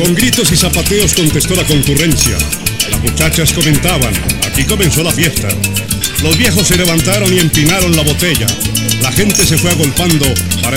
Con gritos y zapateos contestó la concurrencia. Las muchachas comentaban, aquí comenzó la fiesta. Los viejos se levantaron y empinaron la botella. La gente se fue agolpando